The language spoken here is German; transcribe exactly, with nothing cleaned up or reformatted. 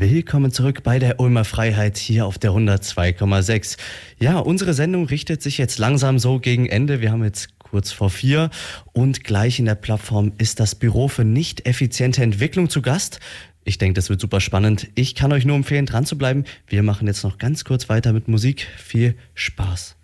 Willkommen zurück bei der Ulmer Freiheit hier auf der hundertzwei Komma sechs. Ja, unsere Sendung richtet sich jetzt langsam so gegen Ende. Wir haben jetzt kurz vor vier und gleich in der Plattform ist das Büro für nicht effiziente Entwicklung zu Gast. Ich denke, das wird super spannend. Ich kann euch nur empfehlen, dran zu bleiben. Wir machen jetzt noch ganz kurz weiter mit Musik. Viel Spaß.